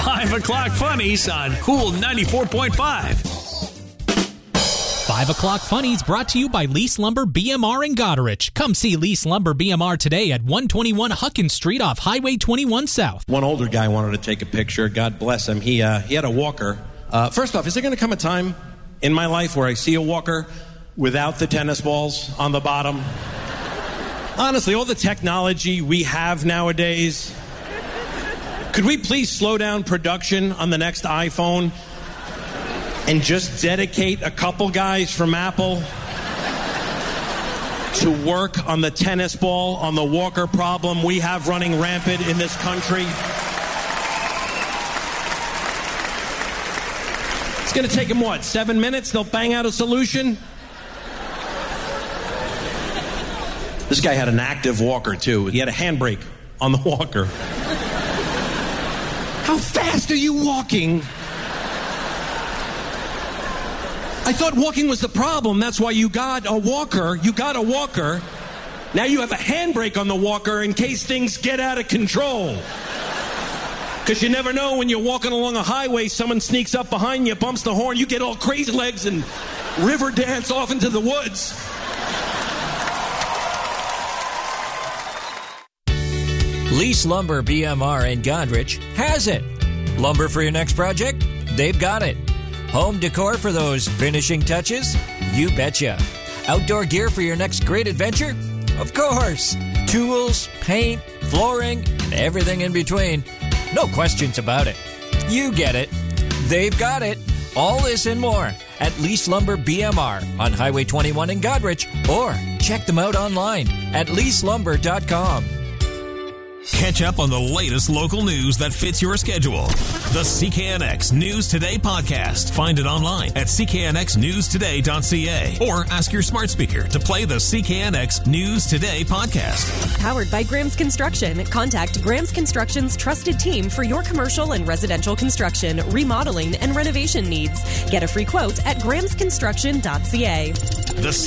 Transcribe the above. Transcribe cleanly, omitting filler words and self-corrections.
5 o'clock funnies on Cool 94.5. 5 o'clock funnies brought to you by Lease Lumber BMR in Goderich. Come see Lease Lumber BMR today at 121 Huckins Street off Highway 21 South. One older guy wanted to take a picture. God bless him. He had a walker. First off, is there going to come a time in my life where I see a walker without the tennis balls on the bottom? Honestly, all the technology we have nowadays. Could we please slow down production on the next iPhone and just dedicate a couple guys from Apple to work on the tennis ball, on the walker problem we have running rampant in this country? It's going to take them, 7 minutes? They'll bang out a solution? This guy had an active walker, too. He had a handbrake on the walker. How fast are you walking? I thought walking was the problem. That's why you got a walker. You got a walker. Now you have a handbrake on the walker in case things get out of control. Because you never know when you're walking along a highway, someone sneaks up behind you, bumps the horn, you get all crazy legs and river dance off into the woods. Lease Lumber BMR in Goderich has it. Lumber for your next project? They've got it. Home decor for those finishing touches? You betcha. Outdoor gear for your next great adventure? Of course. Tools, paint, flooring, and everything in between. No questions about it. You get it. They've got it. All this and more at Lease Lumber BMR on Highway 21 in Goderich, or check them out online at leaselumber.com. Catch up on the latest local news that fits your schedule. The CKNX News Today podcast. Find it online at cknxnewstoday.ca or ask your smart speaker to play the CKNX News Today podcast. Powered by Graham's Construction. Contact Graham's Construction's trusted team for your commercial and residential construction, remodeling, and renovation needs. Get a free quote at grahamsconstruction.ca. The